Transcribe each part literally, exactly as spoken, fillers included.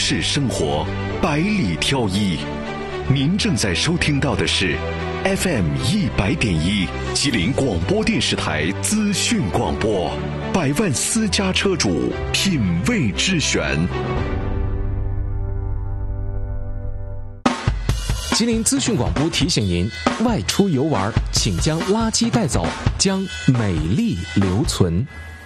市生活，百里挑一。您正在收听到的是 F M 一百点一吉林广播电视台资讯广播，百万私家车主品味之选。 吉林资讯广播提醒您：外出游玩，请将垃圾带走，将美丽留存。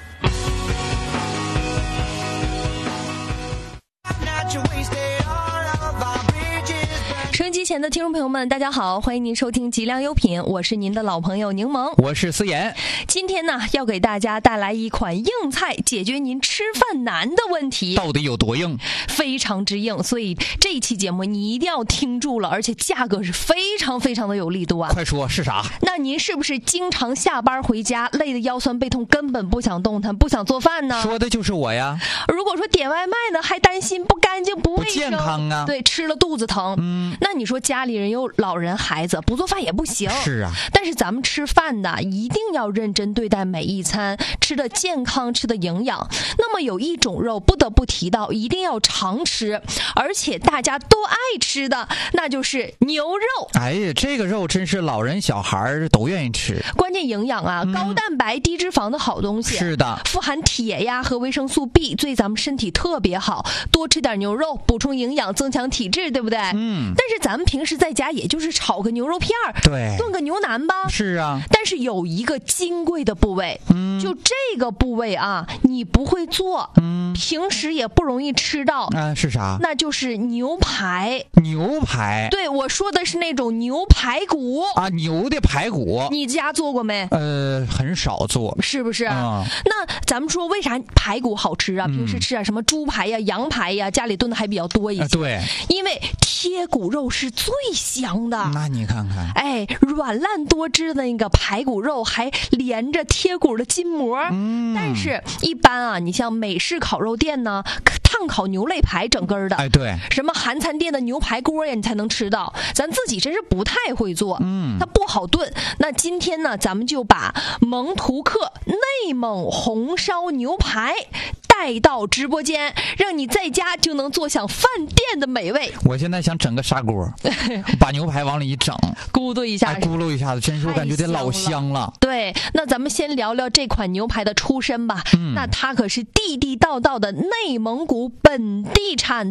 收音机前的听众朋友们，大家好，欢迎您收听吉良优品，我是您的老朋友柠檬， 我是思妍。 今天呢，要给大家带来一款硬菜，解决您吃饭难的问题。 到底有多硬？ 非常之硬，所以这一期节目你一定要听住了，而且价格是非常非常的有力度啊！ 快说是啥？ 那您是不是经常下班回家累得腰酸背痛，根本不想动弹，不想做饭呢？ 说的就是我呀。 如果说点外卖呢，还担心不干净、不卫生、 不健康啊， 对，吃了肚子疼。嗯，那你说家里人有老人孩子，不做饭也不行。 是啊， 但是咱们吃饭呢，一定要认真对待每一餐，吃的健康，吃的营养。那么有一种肉不得不提到，一定要常吃，而且大家都爱吃的，那就是牛肉。 哎呀，这个肉真是老人小孩都愿意吃， 关键营养啊，嗯、高蛋白低脂肪的好东西。 是的， 富含铁呀和维生素 B， 对咱们身体特别好。多吃点牛肉，补充营养，增强体质，对不对？嗯。但是咱们平时在家也就是炒个牛肉片儿， 对， 炖个牛腩吧。 是啊。 但是有一个金贵的部位，嗯，就这个部位啊，你不会做，嗯，平时也不容易吃到。 啊，是啥？ 那就是牛排。 牛排？ 对，我说的是那种牛排骨啊，牛的排骨。 你家做过没？ 呃，很少做， 是不是？ 嗯。 那咱们说为啥排骨好吃啊？平时吃啊，什么猪排呀、羊排呀，家里炖的还比较多一些。 啊、对， 因为贴骨肉是最香的。 那你看看， 哎，软烂多汁的那个排骨肉还连着贴骨的筋膜。嗯。但是，一般啊，你像美式烤肉店呢，炭烤牛肋排整根的。 哎，对。 什么韩餐店的牛排锅呀，你才能吃到。咱自己真是不太会做。嗯。它不好炖。那今天呢，咱们就把蒙图克内蒙红烧牛排带到直播间，让你在家就能坐享饭店的美味。 我现在想整个砂锅，把牛排往里一整， 咕嘟一下， 哎，咕噜一下子，真是我感觉得老香了。 对，那咱们先聊聊这款牛排的出身吧。嗯，那它可是地地道道的内蒙古本地产